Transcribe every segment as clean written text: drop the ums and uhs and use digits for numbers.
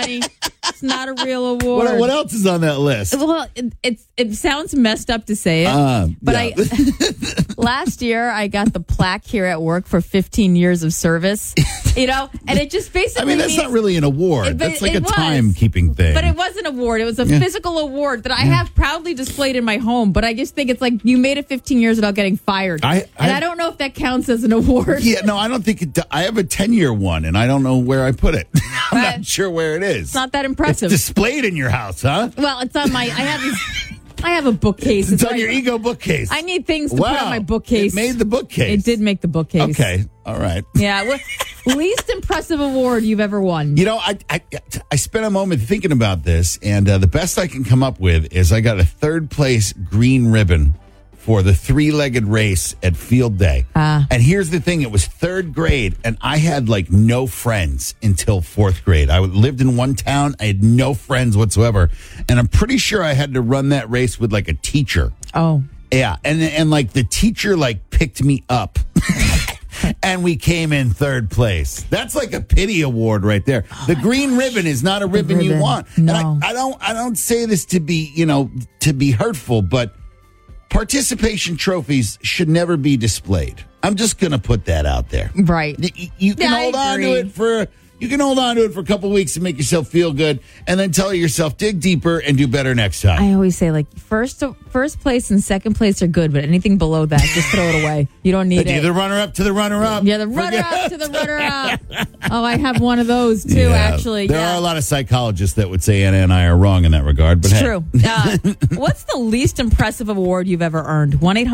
funny. It's not a real award. What else is on that list? Well, it sounds messed up to say it, but yeah. Last year I got the plaque here at work for 15 years of service. And it just basically that's not really an award. That's like a timekeeping thing. But it was an award. It was a physical award that I have proudly displayed in my home. But I just think it's like you made it 15 years without getting fired. I don't know if that counts as an award. Yeah, no, I don't think it does. I have a 10-year one, and I don't know where I put it. I'm not sure where it is. It's not that impressive. It's displayed in your house, huh? Well, it's on my... I have a bookcase. It's on your ego bookcase. I need things to put on my bookcase. It made the bookcase. It did make the bookcase. Okay, all right. Yeah, least impressive award you've ever won. I spent a moment thinking about this, and the best I can come up with is I got a third place green ribbon for the 3-legged race at field day. And here's the thing. It was third grade, and I had no friends until fourth grade. I lived in one town. I had no friends whatsoever. And I'm pretty sure I had to run that race with a teacher. Oh. Yeah. And the teacher picked me up. And we came in third place. That's like a pity award right there. The green ribbon is not a ribbon you want. No. And I don't say this to be, to be hurtful, but participation trophies should never be displayed. I'm just going to put that out there. Right. You can hold on to it for a couple weeks and make yourself feel good, and then tell yourself dig deeper and do better next time. I always say first place and second place are good, but anything below that, just throw it away. You don't need it. The runner-up to the runner-up. Yeah, the runner-up to the runner-up. Oh, I have one of those too, actually. There are a lot of psychologists that would say Anna and I are wrong in that regard. But it's true. What's the least impressive award you've ever earned?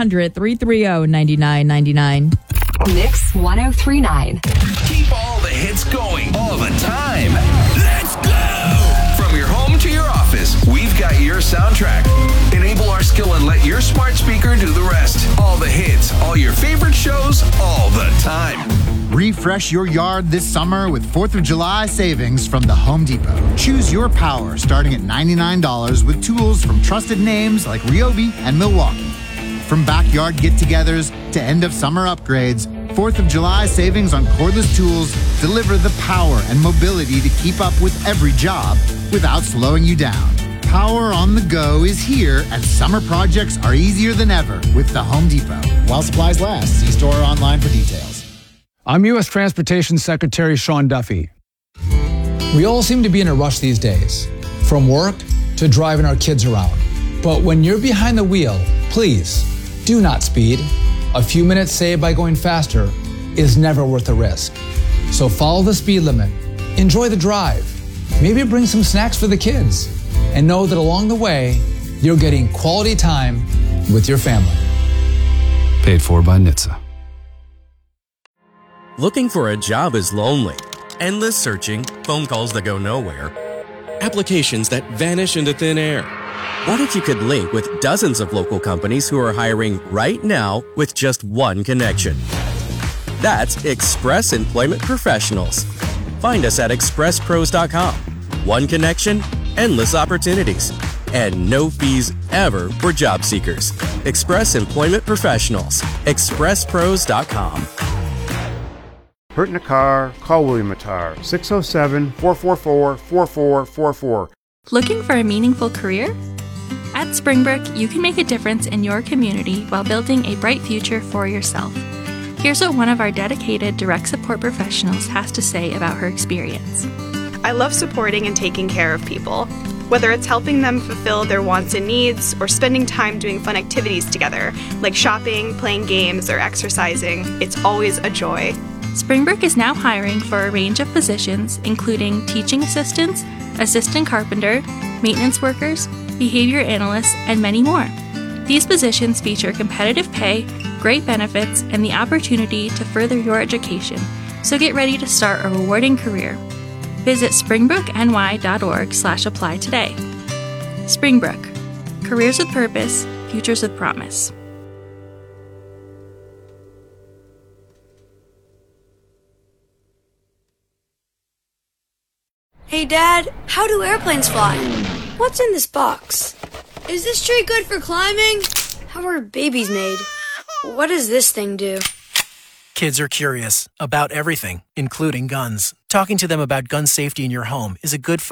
1-800-330-9999. Mix 1039. Keep all the hits going all the time. Let's go! From your home to your office, we've got your soundtrack. Enable our skill and let your smart speaker do the rest. All the hits, all your favorite shows, all the time. Refresh your yard this summer with 4th of July savings from the Home Depot. Choose your power starting at $99 with tools from trusted names like Ryobi and Milwaukee. From backyard get-togethers to end-of-summer upgrades, 4th of July savings on cordless tools deliver the power and mobility to keep up with every job without slowing you down. Power on the go is here, and summer projects are easier than ever with the Home Depot. While supplies last, see store or online for details. I'm U.S. Transportation Secretary Sean Duffy. We all seem to be in a rush these days, from work to driving our kids around. But when you're behind the wheel, please do not speed. A few minutes saved by going faster is never worth the risk. So follow the speed limit, enjoy the drive, maybe bring some snacks for the kids, and know that along the way, you're getting quality time with your family. Paid for by NHTSA. Looking for a job is lonely. Endless searching, phone calls that go nowhere, applications that vanish into thin air. What if you could link with dozens of local companies who are hiring right now with just one connection? That's Express Employment Professionals. Find us at expresspros.com. One connection, endless opportunities, and no fees ever for job seekers. Express Employment Professionals. expresspros.com. Hurt in a car? Call William Attar. 607-444-4444. Looking for a meaningful career? At Springbrook, you can make a difference in your community while building a bright future for yourself. Here's what one of our dedicated direct support professionals has to say about her experience. I love supporting and taking care of people. Whether it's helping them fulfill their wants and needs or spending time doing fun activities together, like shopping, playing games, or exercising, it's always a joy. Springbrook is now hiring for a range of positions, including teaching assistants, assistant carpenter, maintenance workers, behavior analysts, and many more. These positions feature competitive pay, great benefits, and the opportunity to further your education, so get ready to start a rewarding career. Visit springbrookny.org/apply today. Springbrook. Careers with purpose, futures with promise. Hey Dad, how do airplanes fly? What's in this box? Is this tree good for climbing? How are babies made? What does this thing do? Kids are curious about everything, including guns. Talking to them about gun safety in your home is a good